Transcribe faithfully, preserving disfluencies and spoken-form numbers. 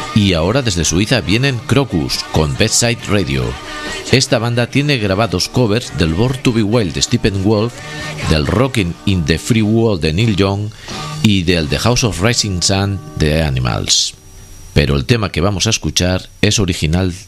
Y ahora desde Suiza vienen Crocus con Bedside Radio. Esta banda tiene grabados covers del Born to Be Wild de Stephen Wolf, del Rockin' in the Free World de Neil Young y del The House of Rising Sun de Animals. Pero el tema que vamos a escuchar es original